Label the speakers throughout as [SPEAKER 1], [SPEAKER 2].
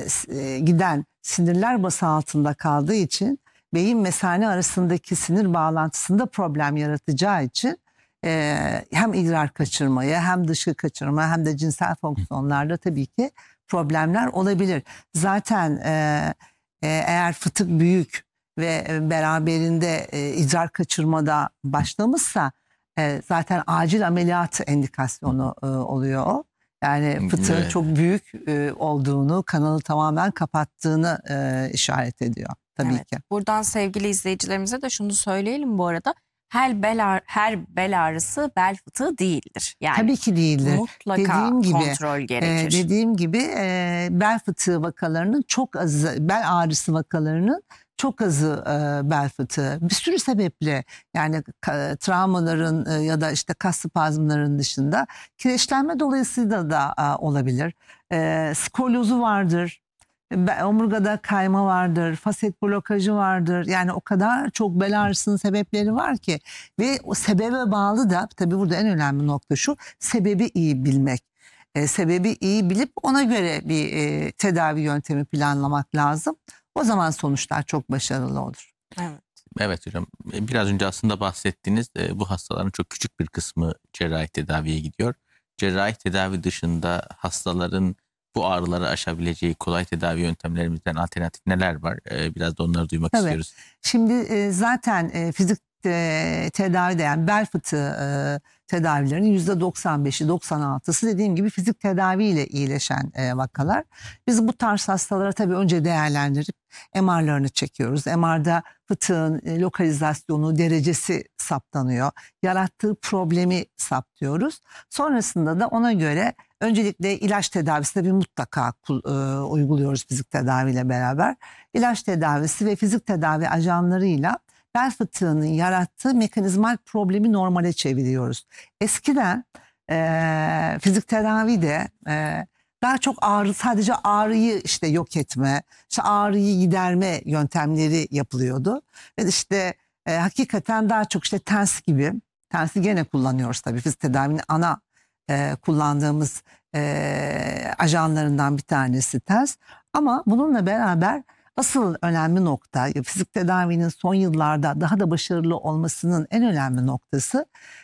[SPEAKER 1] giden sinirler bası altında kaldığı için beyin mesane arasındaki sinir bağlantısında problem yaratacağı için hem idrar kaçırmaya hem dışkı kaçırma hem de cinsel fonksiyonlarda tabii ki problemler olabilir. Zaten eğer fıtık büyük ve beraberinde idrar kaçırmada başlamışsa zaten acil ameliyat indikasyonu oluyor o. Yani fıtığın çok büyük olduğunu, kanalı tamamen kapattığını işaret ediyor tabii ki.
[SPEAKER 2] Buradan sevgili izleyicilerimize de şunu söyleyelim bu arada. Her bel ağrısı bel fıtığı değildir. Yani
[SPEAKER 1] tabii ki değildir.
[SPEAKER 2] Mutlaka kontrol gerekir.
[SPEAKER 1] Dediğim gibi bel fıtığı vakalarının çok azı, bel ağrısı vakalarının çok azı bel fıtığı. Bir sürü sebeple, yani travmaların ya da işte kas spazmların dışında kireçlenme dolayısıyla da olabilir. Skolyozu vardır. Omurgada kayma vardır, faset blokajı vardır. Yani o kadar çok bel ağrısının sebepleri var ki ve o sebebe bağlı da tabii burada en önemli nokta şu: sebebi iyi bilmek. Sebebi iyi bilip ona göre bir tedavi yöntemi planlamak lazım. O zaman sonuçlar çok başarılı olur.
[SPEAKER 2] Evet.
[SPEAKER 3] Evet hocam, biraz önce aslında bahsettiğiniz bu hastaların çok küçük bir kısmı cerrahi tedaviye gidiyor. Cerrahi tedavi dışında hastaların bu ağrıları aşabileceği kolay tedavi yöntemlerimizden alternatif neler var? Biraz da onları duymak istiyoruz.
[SPEAKER 1] Şimdi zaten fizik tedavide, yani bel fıtığı tedavilerinin %95'i 96'sı dediğim gibi fizik tedaviyle iyileşen vakalar. Biz bu tarz hastalara tabii önce değerlendirip MR'larını çekiyoruz. MR'da fıtığın lokalizasyonu, derecesi saptanıyor. Yarattığı problemi saptıyoruz. Sonrasında da ona göre öncelikle ilaç tedavisi tabii mutlaka uyguluyoruz fizik tedaviyle beraber. İlaç tedavisi ve fizik tedavi ajanlarıyla bel fıtığının yarattığı mekanizmal problemi normale çeviriyoruz. Eskiden fizik tedavide daha çok sadece ağrıyı işte yok etme, işte ağrıyı giderme yöntemleri yapılıyordu. Ve işte hakikaten daha çok işte TENS gibi, TENS'i gene kullanıyoruz tabii, fizik tedavinin ana kullandığımız ajanlarından bir tanesi TENS. Ama bununla beraber asıl önemli nokta, fizik tedavinin son yıllarda daha da başarılı olmasının en önemli noktası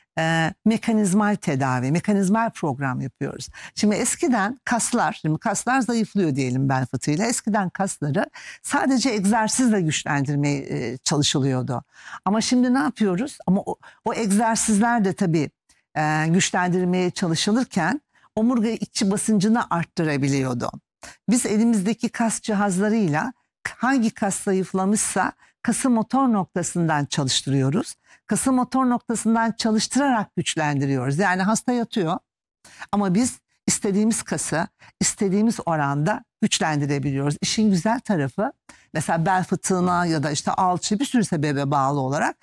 [SPEAKER 1] mekanizmal tedavi, mekanizmal program yapıyoruz. Şimdi eskiden kaslar zayıflıyor diyelim bel fıtığıyla. Eskiden kasları sadece egzersizle güçlendirmeye çalışılıyordu. Ama şimdi ne yapıyoruz? Ama o egzersizler de tabii güçlendirmeye çalışılırken omurga içi basıncını arttırabiliyordu. Biz elimizdeki kas cihazlarıyla hangi kas zayıflamışsa kası motor noktasından çalıştırıyoruz. Kası motor noktasından çalıştırarak güçlendiriyoruz. Yani hasta yatıyor ama biz istediğimiz kası istediğimiz oranda güçlendirebiliyoruz. İşin güzel tarafı, mesela bel fıtığına ya da işte alçı, bir sürü sebebe bağlı olarak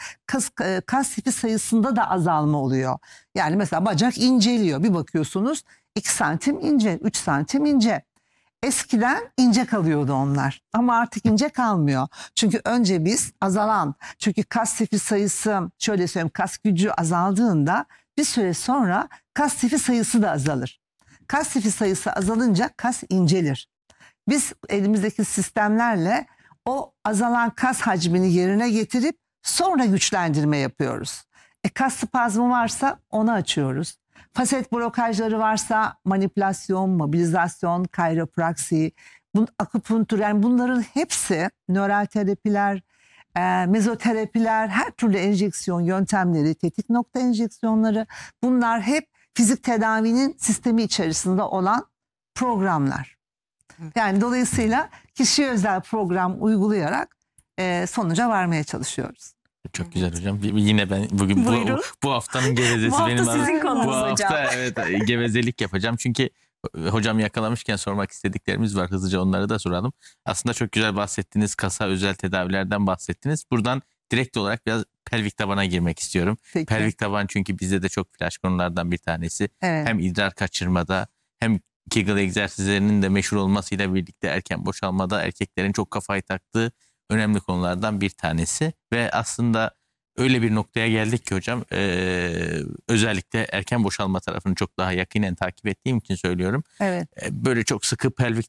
[SPEAKER 1] kas tipi sayısında da azalma oluyor. Yani mesela bacak inceliyor, bir bakıyorsunuz 2 santim ince, 3 santim ince. Eskiden ince kalıyordu onlar ama artık ince kalmıyor. Çünkü önce biz çünkü kas tipi sayısı, şöyle söyleyeyim, kas gücü azaldığında bir süre sonra kas tipi sayısı da azalır. Kas tipi sayısı azalınca kas incelir. Biz elimizdeki sistemlerle o azalan kas hacmini yerine getirip sonra güçlendirme yapıyoruz. Kas spazmı varsa onu açıyoruz. Faset blokajları varsa manipülasyon, mobilizasyon, kayropraksi, akupunktur, yani bunların hepsi, nöral terapiler, mezoterapiler, her türlü enjeksiyon yöntemleri, tetik nokta enjeksiyonları, bunlar hep fizik tedavinin sistemi içerisinde olan programlar. Yani dolayısıyla kişiye özel program uygulayarak sonuca varmaya çalışıyoruz.
[SPEAKER 3] Çok güzel hocam. Yine ben bugün bu haftanın gevezesi
[SPEAKER 2] bu hafta
[SPEAKER 3] benim.
[SPEAKER 2] sizin konunuz
[SPEAKER 3] bu hafta
[SPEAKER 2] hocam.
[SPEAKER 3] Evet, gevezelik yapacağım. Çünkü hocam yakalamışken sormak istediklerimiz var. Hızlıca onları da soralım. Aslında çok güzel bahsettiniz. Kasa özel tedavilerden bahsettiniz. Buradan direkt olarak biraz pelvik tabana girmek istiyorum.
[SPEAKER 1] Peki.
[SPEAKER 3] Pelvik taban çünkü bizde de çok flash konulardan bir tanesi.
[SPEAKER 1] Evet.
[SPEAKER 3] Hem idrar kaçırmada hem Kegel egzersizlerinin de meşhur olmasıyla birlikte erken boşalmada erkeklerin çok kafayı taktığı önemli konulardan bir tanesi. Ve aslında öyle bir noktaya geldik ki hocam, özellikle erken boşalma tarafını çok daha yakinen takip ettiğim için söylüyorum.
[SPEAKER 1] Evet.
[SPEAKER 3] Böyle çok sıkı pelvik